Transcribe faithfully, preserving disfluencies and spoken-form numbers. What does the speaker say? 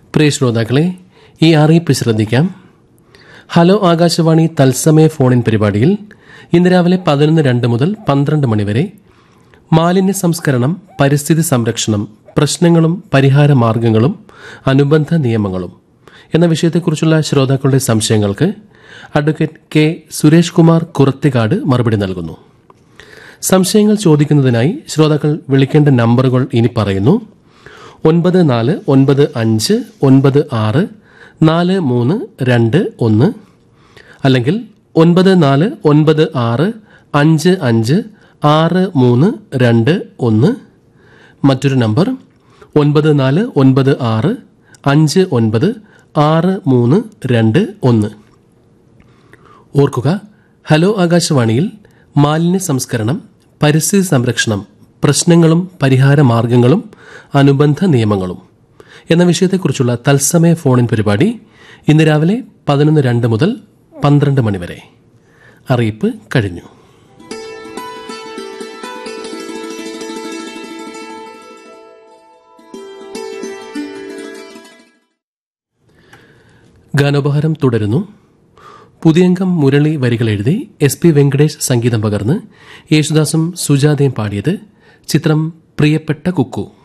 പ്രിയ ശ്രോതാക്കളെ, ഈ അറിയിപ്പ് ശ്രദ്ധിക്കാം. ഹലോ ആകാശവാണി തത്സമയ ഫോണിൻ പരിപാടിയിൽ ഇന്ന് രാവിലെ പതിനൊന്ന് രണ്ട് മുതൽ പന്ത്രണ്ട് മണിവരെ മാലിന്യ സംസ്കരണം, പരിസ്ഥിതി സംരക്ഷണം, പ്രശ്നങ്ങളും പരിഹാര മാർഗങ്ങളും അനുബന്ധ നിയമങ്ങളും എന്ന വിഷയത്തെക്കുറിച്ചുള്ള ശ്രോതാക്കളുടെ സംശയങ്ങൾക്ക് അഡ്വക്കേറ്റ് കെ സുരേഷ് കുമാർ കുറത്തിക്കാട് മറുപടി നൽകുന്നു. സംശയങ്ങൾ ചോദിക്കുന്നതിനായി ശ്രോതാക്കൾ വിളിക്കേണ്ട നമ്പറുകൾ ഇനി പറയുന്നു. ഒൻപത് നാല് ഒൻപത് അഞ്ച് ഒൻപത് ആറ് നാല് മൂന്ന് രണ്ട് ഒന്ന്, അല്ലെങ്കിൽ ഒൻപത് നാല് ഒൻപത് ആറ് അഞ്ച് അഞ്ച് ആറ് മൂന്ന് രണ്ട് ഒന്ന്. മറ്റൊരു നമ്പർ ഒൻപത് നാല് ഒൻപത് ആറ് അഞ്ച് ഒൻപത് ആറ് മൂന്ന് രണ്ട് ഒന്ന്. ഓർക്കുക, ഹലോ ആകാശവാണിയിൽ മാലിന്യ സംസ്കരണം, പരിസ്ഥിതി സംരക്ഷണം, പ്രശ്നങ്ങളും പരിഹാര മാർഗങ്ങളും അനുബന്ധ നിയമങ്ങളും എന്ന വിഷയത്തെക്കുറിച്ചുള്ള തത്സമയ ഫോണിൻ പരിപാടി ഇന്ന് രാവിലെ പതിനൊന്ന് രണ്ട് മുതൽ പന്ത്രണ്ട് മണിവരെ. അറിയിപ്പ് കഴിഞ്ഞു. ഗാനോപഹാരം തുടരുന്നു. പുതിയംഗം മുരളി വരികൾ എഴുതി എസ് പി വെങ്കടേഷ് സംഗീതം പകർന്ന് യേശുദാസും സുജാതയും പാടിയത്. ചിത്രം പ്രിയപ്പെട്ട കുക്കു.